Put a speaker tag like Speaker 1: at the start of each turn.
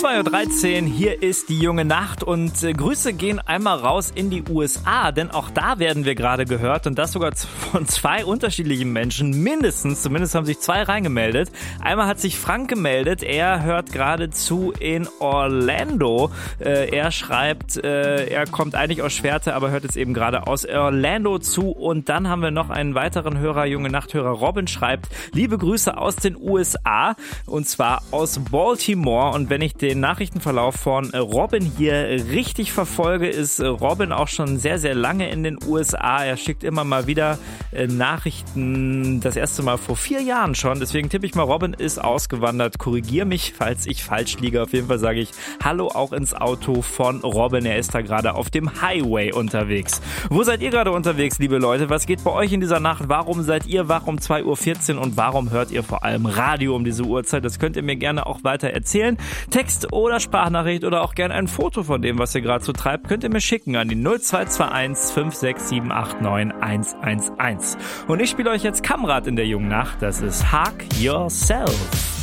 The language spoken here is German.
Speaker 1: 2.13 Uhr, hier ist die junge Nacht und Grüße gehen einmal raus in die USA, denn auch da werden wir gerade gehört und das sogar von zwei unterschiedlichen Menschen, zumindest haben sich zwei reingemeldet. Einmal hat sich Frank gemeldet, er hört gerade zu in Orlando. Er schreibt, er kommt eigentlich aus Schwerte, aber hört jetzt eben gerade aus Orlando zu. Und dann haben wir noch einen weiteren Hörer, junge Nachthörer Robin schreibt, liebe Grüße aus den USA und zwar aus Baltimore. Und wenn ich den Nachrichtenverlauf von Robin hier richtig verfolge, ist Robin auch schon sehr, sehr lange in den USA. Er schickt immer mal wieder Nachrichten, das erste Mal vor 4 Jahren schon. Deswegen tippe ich mal, Robin ist ausgewandert. Korrigier mich, falls ich falsch liege. Auf jeden Fall sage ich Hallo auch ins Auto von Robin. Er ist da gerade auf dem Highway unterwegs. Wo seid ihr gerade unterwegs, liebe Leute? Was geht bei euch in dieser Nacht? Warum seid ihr wach um 2.14 Uhr und warum hört ihr vor allem Radio um diese Uhrzeit? Das könnt ihr mir gerne auch weiter erzählen. Text oder Sprachnachricht oder auch gerne ein Foto von dem, was ihr gerade so treibt, könnt ihr mir schicken an die 0221 56789 111. Und ich spiele euch jetzt Kamrat in der jungen Nacht. Das ist Hug Yourself.